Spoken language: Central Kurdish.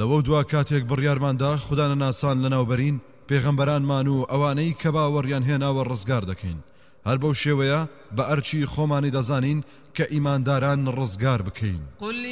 لەوە دوا کاتێک بڕیارماندا خوددانە ناسان لەناوبەرین پێغەمبەرانمان و ئەوانەی کە باوەڕیان هێناوە ڕزگار دەکەین هەر بەو شێوەیە بە ئەرچی خۆمانی دەزانین کە ئیمانداران ڕزگار بکەین.